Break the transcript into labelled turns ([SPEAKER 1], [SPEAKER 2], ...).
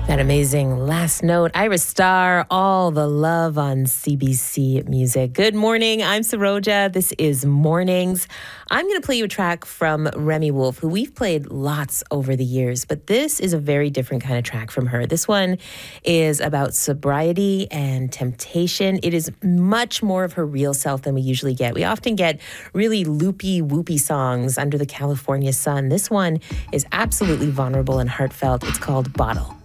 [SPEAKER 1] That amazing last note. Ira Star, All the Love on CBC Music. Good morning. I'm Saroja. This is Mornings. I'm going to play you a track from Remi Wolf, who we've played lots over the years, but this is a very different kind of track from her. This one is about sobriety and temptation. It is much more of her real self than we usually get. We often get really loopy, whoopy songs under the California sun. This one is absolutely vulnerable and heartfelt. It's called Bottle.